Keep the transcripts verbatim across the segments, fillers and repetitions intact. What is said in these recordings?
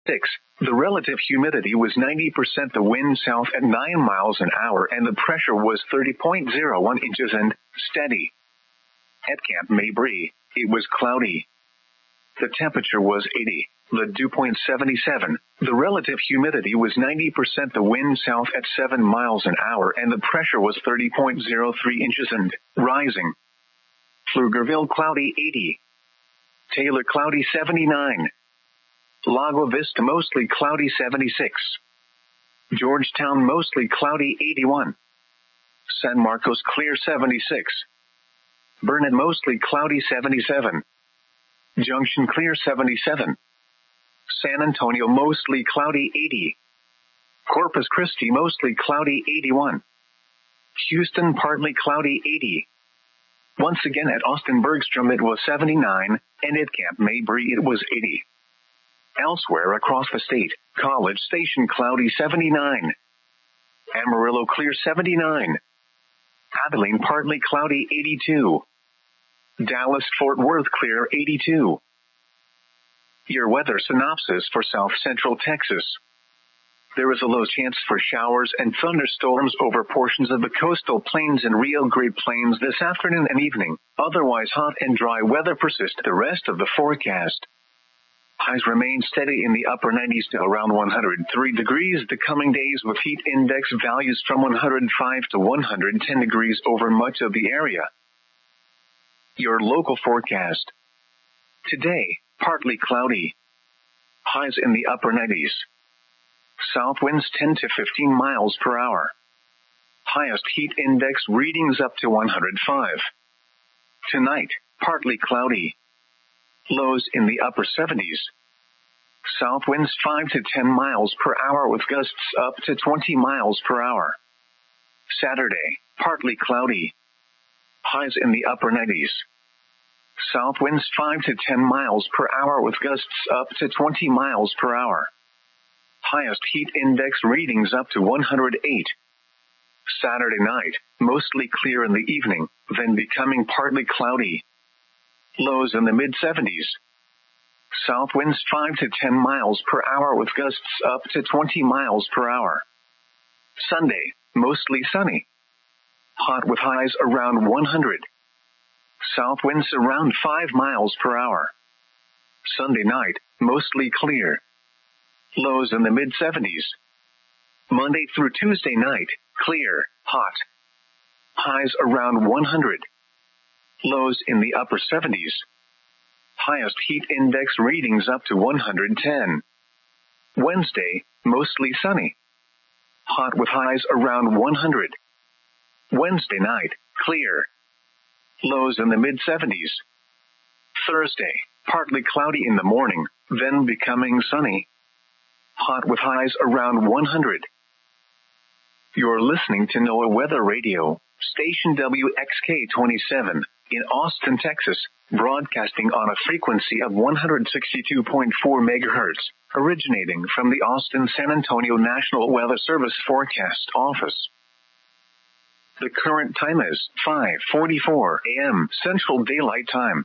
six. The relative humidity was ninety percent, the wind south at nine miles an hour, and the pressure was thirty point zero one inches and steady. At Camp Mabry, it was cloudy. The temperature was eighty. The dew point seventy-seven. The relative humidity was ninety percent, the wind south at seven miles an hour, and the pressure was thirty point zero three inches and rising. Pflugerville cloudy eighty. Taylor cloudy seventy-nine. Lago Vista mostly cloudy seventy-six. Georgetown mostly cloudy eighty-one. San Marcos clear seventy-six. Burnet mostly cloudy seventy-seven. Junction clear seventy-seven. San Antonio mostly cloudy eighty. Corpus Christi mostly cloudy eighty-one. Houston partly cloudy eighty. Once again at Austin Bergstrom it was seventy-nine, and at Camp Mabry it was eighty. Elsewhere across the state, College Station cloudy seventy-nine. Amarillo clear seventy-nine. Abilene partly cloudy eighty-two. Dallas-Fort Worth clear eighty-two. Your weather synopsis for South Central Texas. There is a low chance for showers and thunderstorms over portions of the coastal plains and Rio Grande Plains this afternoon and evening. Otherwise, hot and dry weather persists the rest of the forecast. Highs remain steady in the upper nineties to around one hundred three degrees the coming days, with heat index values from one hundred five to one hundred ten degrees over much of the area. Your local forecast. Today, partly cloudy. Highs in the upper nineties. South winds ten to fifteen miles per hour. Highest heat index readings up to one hundred five. Tonight, partly cloudy. Lows in the upper seventies. South winds five to ten miles per hour with gusts up to twenty miles per hour. Saturday, partly cloudy. Highs in the upper nineties. South winds five to ten miles per hour with gusts up to twenty miles per hour. Highest heat index readings up to one hundred eight. Saturday night, mostly clear in the evening, then becoming partly cloudy. Lows in the mid seventies. South winds five to ten miles per hour with gusts up to twenty miles per hour. Sunday, mostly sunny. Hot with highs around one hundred. South winds around five miles per hour. Sunday night, mostly clear. Lows in the mid seventies. Monday through Tuesday night, clear, hot. Highs around one hundred. Lows in the upper seventies. Highest heat index readings up to one hundred ten. Wednesday, mostly sunny. Hot with highs around one hundred. Wednesday night, clear. Lows in the mid seventies. Thursday, partly cloudy in the morning, then becoming sunny. Hot with highs around one hundred. You're listening to NOAA Weather Radio, station W X K twenty-seven, in Austin, Texas, broadcasting on a frequency of one hundred sixty-two point four megahertz, originating from the Austin-San Antonio National Weather Service Forecast Office. The current time is five forty-four a.m. Central Daylight Time.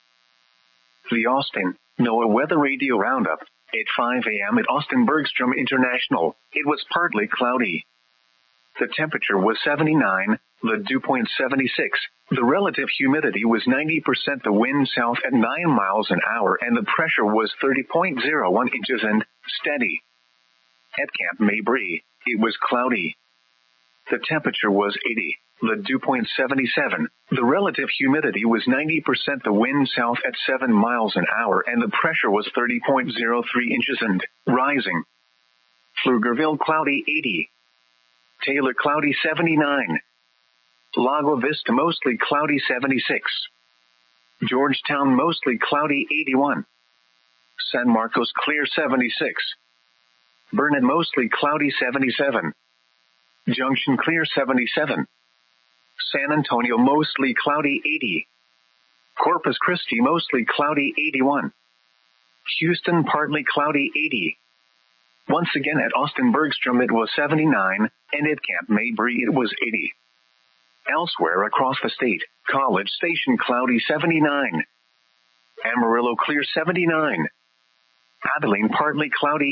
The Austin NOAA Weather Radio Roundup. At five a.m. at Austin Bergstrom International, it was partly cloudy. The temperature was seventy-nine, the dew point seventy-six, the relative humidity was ninety percent, the wind south at nine miles an hour, and the pressure was thirty point zero one inches and steady. At Camp Mabry, it was cloudy. The temperature was eighty, the dew point seventy-seven, the relative humidity was ninety percent, the wind south at seven miles an hour, and the pressure was thirty point zero three inches and rising. Pflugerville cloudy eighty. Taylor cloudy seventy-nine. Lago Vista mostly cloudy seventy-six. Georgetown mostly cloudy eighty-one. San Marcos clear seventy-six. Burnet mostly cloudy seventy-seven. Junction clear seventy-seven. San Antonio mostly cloudy eighty. Corpus Christi mostly cloudy eighty-one. Houston partly cloudy eighty. Once again at Austin Bergstrom it was seventy-nine, and at Camp Mabry it was eighty. Elsewhere across the state, College Station cloudy seventy-nine. Amarillo clear seventy-nine. Abilene partly cloudy